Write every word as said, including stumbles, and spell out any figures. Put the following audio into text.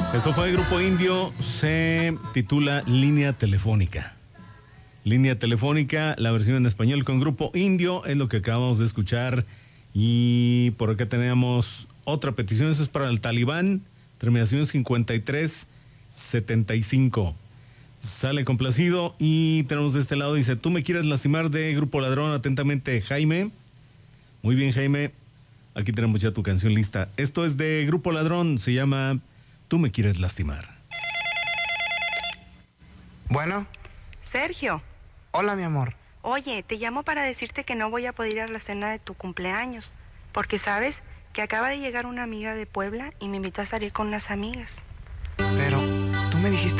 Eso fue el Grupo Indio, se titula Línea Telefónica. Línea Telefónica, la versión en español con Grupo Indio, es lo que acabamos de escuchar. Y por acá tenemos otra petición, eso es para el Talibán, terminación cincuenta y tres setenta y cinco. Sale complacido y tenemos de este lado, dice, tú me quieres lastimar, de Grupo Ladrón, atentamente Jaime. Muy bien, Jaime, aquí tenemos ya tu canción lista. Esto es de Grupo Ladrón, se llama Tú me quieres lastimar. Bueno. Sergio. Hola, mi amor. Oye, te llamo para decirte que no voy a poder ir a la cena de tu cumpleaños, porque sabes que acaba de llegar una amiga de Puebla y me invitó a salir con unas amigas. Pero tú me dijiste